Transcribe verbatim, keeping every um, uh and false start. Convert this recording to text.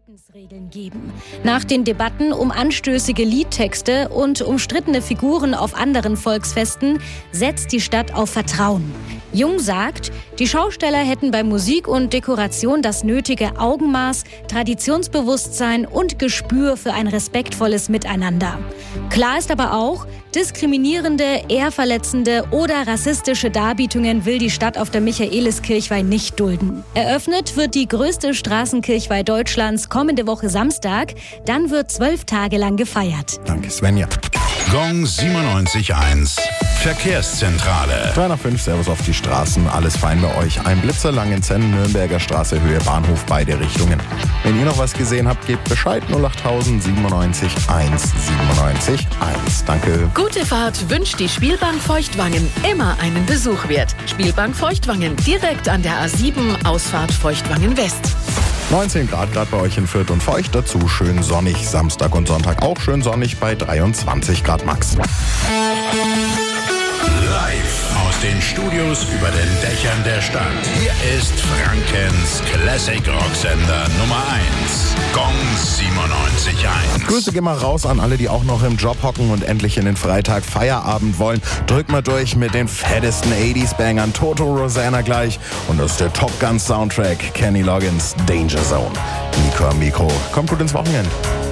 Verhaltensregeln geben. Nach den Debatten um anstößige Liedtexte und umstrittene Figuren auf anderen Volksfesten setzt die Stadt auf Vertrauen. Jung sagt, die Schausteller hätten bei Musik und Dekoration das nötige Augenmaß, Traditionsbewusstsein und Gespür für ein respektvolles Miteinander. Klar ist aber auch, diskriminierende, ehrverletzende oder rassistische Darbietungen will die Stadt auf der Michaeliskirchweih nicht dulden. Eröffnet wird die größte Straßenkirchweih Deutschlands kommende Woche Samstag. Dann wird zwölf Tage lang gefeiert. Danke, Svenja. Gong siebenundneunzig Komma eins Verkehrszentrale. drei nach fünf, Servus auf die Straßen, alles fein bei euch. Ein Blitzer Langenzenn, Nürnberger Straße, Höhe Bahnhof, beide Richtungen. Wenn ihr noch was gesehen habt, gebt Bescheid. null acht siebenundneunzig eins siebenundneunzig eins. Danke. Gute Fahrt wünscht die Spielbank Feuchtwangen. Immer einen Besuch wert. Spielbank Feuchtwangen, direkt an der A sieben, Ausfahrt Feuchtwangen West. neunzehn Grad gerade bei euch in Fürth und feucht, dazu schön sonnig. Samstag und Sonntag auch schön sonnig bei dreiundzwanzig Grad max. Live aus den Studios über den Dächern der Stadt. Hier ist Frankens Classic Rocksender Nummer eins. Gong siebenundneunzig Komma eins. Grüße gehen mal raus an alle, die auch noch im Job hocken und endlich in den Freitag Feierabend wollen. Drückt mal durch mit den fettesten achtziger-Bangern. Toto, Rosanna gleich. Und das ist der Top Gun Soundtrack. Kenny Loggins, Danger Zone. Nico am Mikro. Kommt gut ins Wochenende.